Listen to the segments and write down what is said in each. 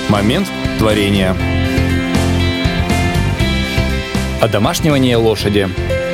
Момент творения. Одомашнивание лошади.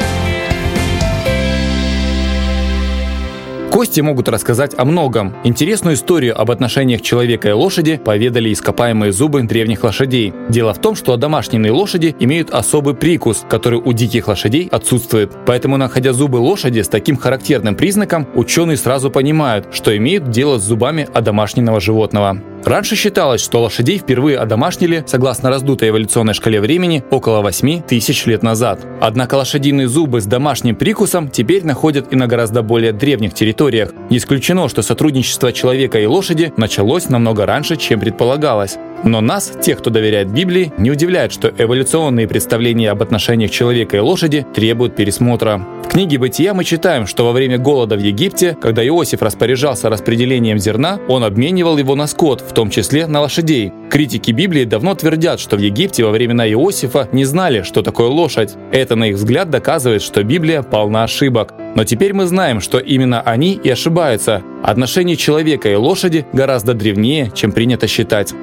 Кости могут рассказать о многом. Интересную историю об отношениях человека и лошади поведали ископаемые зубы древних лошадей. Дело в том, что одомашненные лошади имеют особый прикус, который у диких лошадей отсутствует. Поэтому, находя зубы лошади с таким характерным признаком, ученые сразу понимают, что имеют дело с зубами одомашненного животного. Раньше считалось, что лошадей впервые одомашнили, согласно раздутой эволюционной шкале времени, около 8 тысяч лет назад. Однако лошадиные зубы с домашним прикусом теперь находят и на гораздо более древних территориях. Не исключено, что сотрудничество человека и лошади началось намного раньше, чем предполагалось. Но нас, тех, кто доверяет Библии, не удивляет, что эволюционные представления об отношениях человека и лошади требуют пересмотра. В книге «Бытия» мы читаем, что во время голода в Египте, когда Иосиф распоряжался распределением зерна, он обменивал его на скот, в том числе на лошадей. Критики Библии давно твердят, что в Египте во времена Иосифа не знали, что такое лошадь. Это, на их взгляд, доказывает, что Библия полна ошибок. Но теперь мы знаем, что именно они и ошибаются. Отношения человека и лошади гораздо древнее, чем принято считать.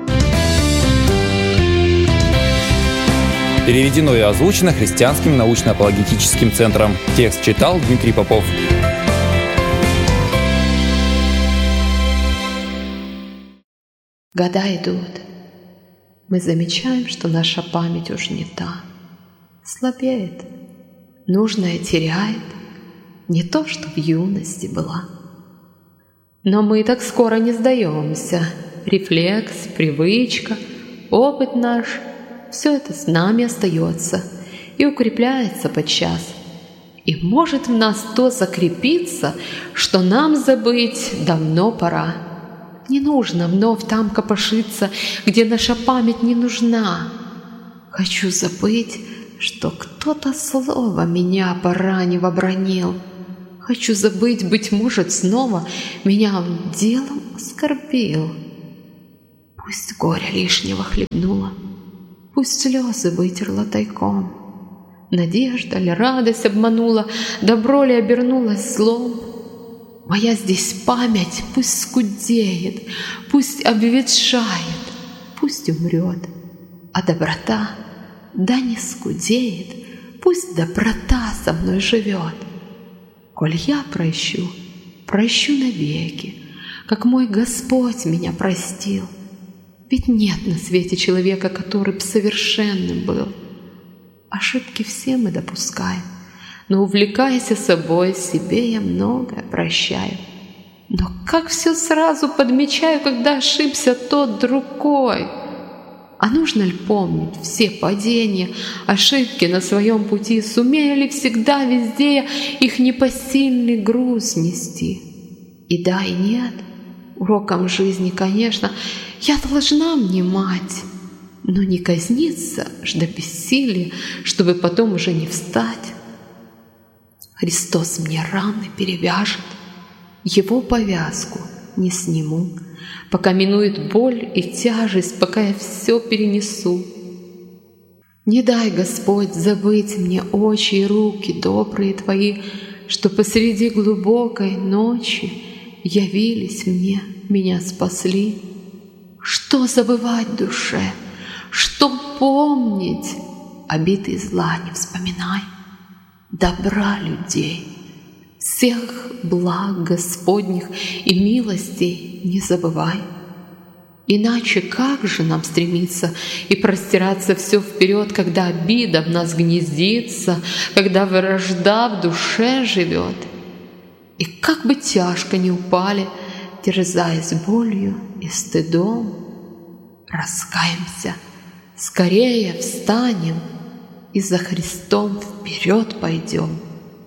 Переведено и озвучено Христианским научно-апологетическим центром. Текст читал Дмитрий Попов. Года идут. Мы замечаем, что наша память уж не та. Слабеет. Нужное теряет. Не то, что в юности была. Но мы так скоро не сдаемся. Рефлекс, привычка, опыт наш — все это с нами остается и укрепляется подчас. И может в нас то закрепиться, что нам забыть давно пора. Не нужно вновь там копошиться, где наша память не нужна. Хочу забыть, что кто-то слово меня поранив обронил. Хочу забыть, быть может, снова меня делом оскорбил. Пусть горя лишнего хлебнула, пусть слезы вытерла тайком. Надежда ли радость обманула, добро ли обернулось злом? Моя здесь память пусть скудеет, пусть обветшает, пусть умрет, а доброта, да не скудеет, пусть доброта со мной живет. Коль я прощу, прощу навеки, как мой Господь меня простил. Ведь нет на свете человека, который б совершенным был. Ошибки все мы допускаем, но, увлекаясь собой, себе я многое прощаю. Но как все сразу подмечаю, когда ошибся тот другой. А нужно ли помнить все падения, ошибки на своем пути, сумею ли всегда везде их непосильный груз нести? И да, и нет, уроком жизни, конечно, я должна внимать, но не казниться ж до бессилия, чтобы потом уже не встать. Христос мне раны перевяжет, Его повязку не сниму, пока минует боль и тяжесть, пока я все перенесу. Не дай, Господь, забыть мне очи и руки добрые Твои, что посреди глубокой ночи явились мне, меня спасли. Что забывать душе, что помнить? Обиды зла не вспоминай, добра людей, всех благ Господних и милостей не забывай. Иначе как же нам стремиться и простираться все вперед, когда обида в нас гнездится, когда вражда в душе живет? И как бы тяжко ни упали, терзаясь болью и стыдом, раскаемся, скорее встанем и за Христом вперед пойдем.